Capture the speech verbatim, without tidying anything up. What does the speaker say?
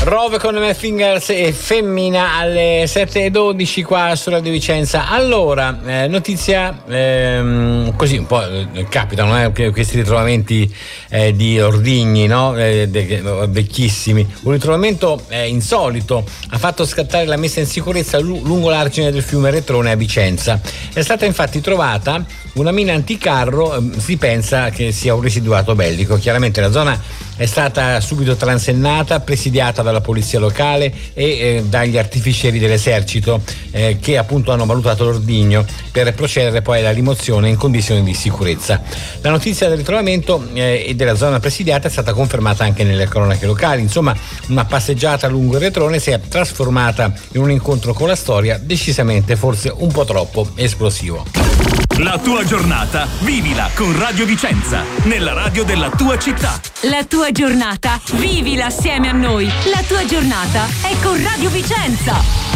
Rove con me Fingers e Femmina alle sette e dodici qua su Radio Vicenza. Allora, eh, notizia ehm, così un po' eh, capitano eh, questi ritrovamenti eh, di ordigni, no? Eh, de, vecchissimi. Un ritrovamento eh, insolito ha fatto scattare la messa in sicurezza lu- lungo l'argine del fiume Retrone a Vicenza. È stata infatti trovata una mina anticarro, eh, si pensa che sia un residuato bellico. Chiaramente la zona è stata subito transennata, presidiata dalla polizia locale e eh, dagli artificieri dell'esercito eh, che appunto hanno valutato l'ordigno per procedere poi alla rimozione in condizioni di sicurezza. La notizia del ritrovamento eh, e della zona presidiata è stata confermata anche nelle cronache locali. Insomma, una passeggiata lungo il Retrone si è trasformata in un incontro con la storia decisamente forse un po' troppo esplosivo. La tua giornata vivila con Radio Vicenza, nella radio della tua città. La tua giornata vivila assieme a noi. La tua giornata è con Radio Vicenza.